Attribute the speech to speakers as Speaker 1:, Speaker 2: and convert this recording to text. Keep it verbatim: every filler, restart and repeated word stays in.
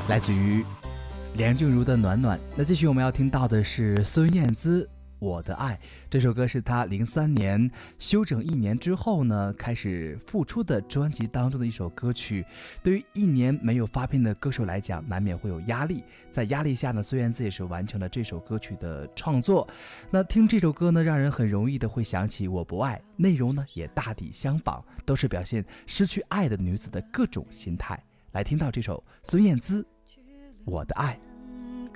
Speaker 1: 来自于梁静茹的暖暖。那继续我们要听到的是孙燕姿我的爱，这首歌是她零三年休整一年之后呢开始复出的专辑当中的一首歌曲。对于一年没有发片的歌手来讲，难免会有压力，在压力下呢，孙燕姿也是完成了这首歌曲的创作。那听这首歌呢，让人很容易的会想起我不爱，内容呢也大抵相仿，都是表现失去爱的女子的各种心态。来听到这首孙燕姿我的爱。